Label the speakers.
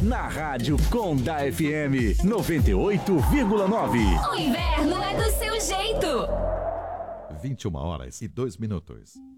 Speaker 1: na Rádio Conda FM 98,9.
Speaker 2: O inverno é do seu jeito.
Speaker 3: 21h02.